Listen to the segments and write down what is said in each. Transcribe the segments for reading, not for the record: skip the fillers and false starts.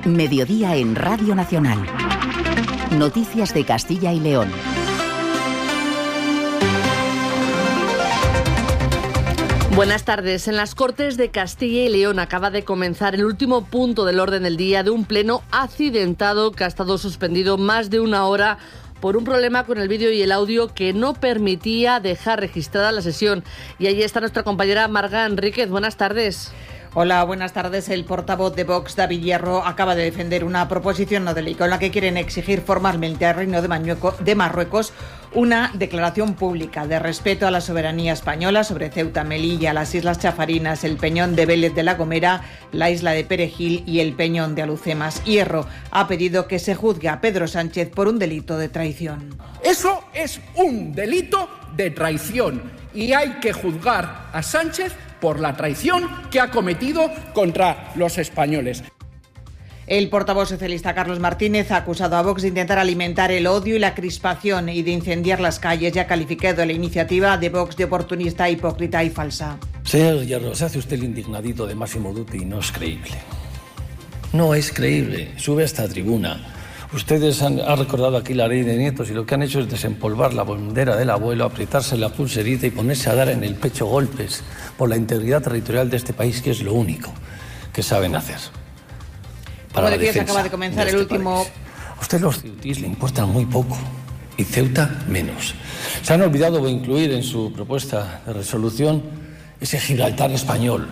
Mediodía en Radio Nacional. Noticias de Castilla y León. Buenas tardes. En las Cortes de Castilla y León acaba de comenzar el último punto del orden del día de un pleno accidentado que ha estado suspendido más de una hora por un problema con el vídeo y el audio que no permitía dejar registrada la sesión. Y allí está nuestra compañera Marga Enríquez. Buenas tardes. Hola, buenas tardes. El portavoz de Vox, David Hierro, acaba de defender una proposición no de ley con la que quieren exigir formalmente al Reino de Marruecos una declaración pública de respeto a la soberanía española sobre Ceuta, Melilla, las Islas Chafarinas, el Peñón de Vélez de la Gomera, la isla de Perejil y el Peñón de Alucemas. Hierro ha pedido que se juzgue a Pedro Sánchez por un delito de traición. Eso es un delito de traición y hay que juzgar a Sánchez por la traición que ha cometido contra los españoles. El portavoz socialista Carlos Martínez ha acusado a Vox de intentar alimentar el odio y la crispación y de incendiar las calles y ha calificado la iniciativa de Vox de oportunista, hipócrita y falsa. Señor Hierro, se hace usted el indignadito de Máximo Dutti y no es creíble. No es creíble. Sube a esta tribuna. Ustedes han recordado aquí la ley de nietos y lo que han hecho es desempolvar la bandera del abuelo, apretarse la pulserita y ponerse a dar en el pecho golpes por la integridad territorial de este país, que es lo único que saben hacer. Como decías, acaba de comenzar el último... País. A usted los ceutíes le importan muy poco y Ceuta menos. Se han olvidado de incluir en su propuesta de resolución ese Gibraltar español.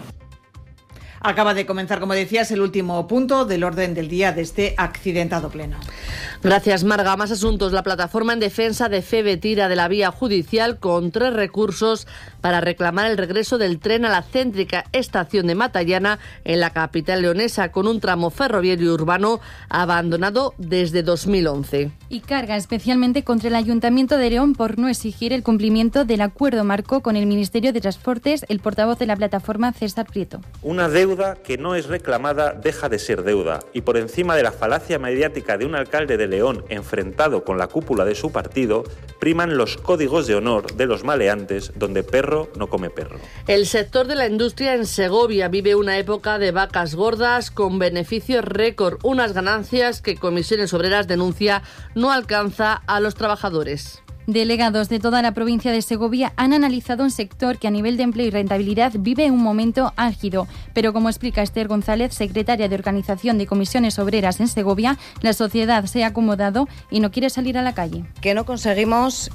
Acaba de comenzar, como decías, el último punto del orden del día de este accidentado pleno. Gracias, Marga. Más asuntos. La plataforma en defensa de FEVE tira de la vía judicial con 3 recursos para reclamar el regreso del tren a la céntrica estación de Matallana en la capital leonesa, con un tramo ferroviario urbano abandonado desde 2011. Y carga especialmente contra el Ayuntamiento de León por no exigir el cumplimiento del acuerdo marco con el Ministerio de Transportes, el portavoz de la plataforma, César Prieto. Una deuda que no es reclamada deja de ser deuda, y por encima de la falacia mediática de un alcalde de León enfrentado con la cúpula de su partido, priman los códigos de honor de los maleantes, donde perro no come perro. El sector de la industria en Segovia vive una época de vacas gordas con beneficios récord, unas ganancias que Comisiones Obreras denuncia no alcanza a los trabajadores. Delegados de toda la provincia de Segovia han analizado un sector que a nivel de empleo y rentabilidad vive un momento álgido, pero como explica Esther González, secretaria de Organización de Comisiones Obreras en Segovia, la sociedad se ha acomodado y no quiere salir a la calle. Que no conseguimos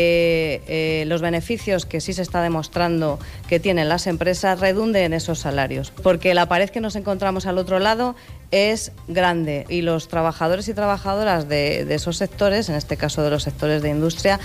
que los beneficios que sí se está demostrando que tienen las empresas redunden en esos salarios, porque la pared que nos encontramos al otro lado es grande y los trabajadores y trabajadoras de esos sectores, en este caso de los sectores de industria,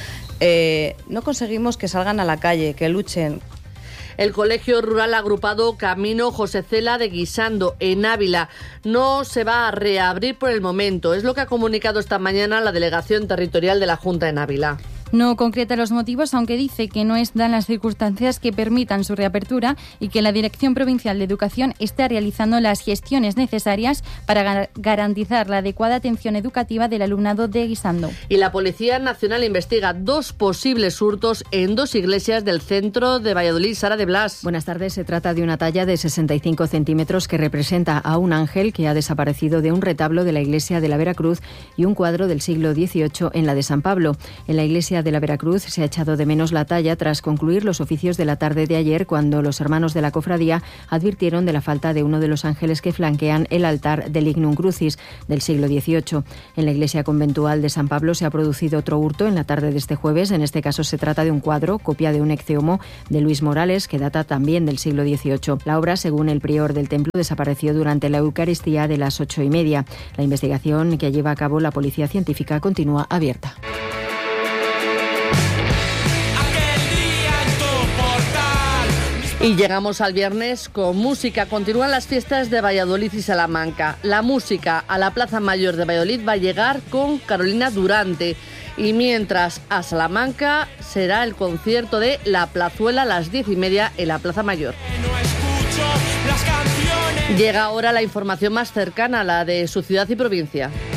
no conseguimos que salgan a la calle, que luchen. El Colegio Rural Agrupado Camino José Cela de Guisando, en Ávila, no se va a reabrir por el momento. Es lo que ha comunicado esta mañana la Delegación Territorial de la Junta en Ávila. No concreta los motivos, aunque dice que no dan las circunstancias que permitan su reapertura y que la Dirección Provincial de Educación está realizando las gestiones necesarias para garantizar la adecuada atención educativa del alumnado de Guisando. Y la Policía Nacional investiga 2 posibles hurtos en 2 iglesias del centro de Valladolid. Sara de Blas. Buenas tardes. Se trata de una talla de 65 centímetros que representa a un ángel que ha desaparecido de un retablo de la iglesia de la Veracruz y un cuadro del siglo XVIII en la de San Pablo. En la iglesia de la Veracruz se ha echado de menos la talla tras concluir los oficios de la tarde de ayer, cuando los hermanos de la cofradía advirtieron de la falta de uno de los ángeles que flanquean el altar del Ignum Crucis del siglo XVIII. En la iglesia conventual de San Pablo se ha producido otro hurto en la tarde de este jueves. En este caso se trata de un cuadro, copia de un Ecce Homo de Luis Morales, que data también del siglo XVIII. La obra, según el prior del templo, desapareció durante la Eucaristía de las 8:30. La investigación que lleva a cabo la Policía Científica continúa abierta. Y llegamos al viernes con música. Continúan las fiestas de Valladolid y Salamanca. La música a la Plaza Mayor de Valladolid va a llegar con Carolina Durante. Y mientras a Salamanca será el concierto de La Plazuela a las 10:30 en la Plaza Mayor. Llega ahora la información más cercana, la de su ciudad y provincia.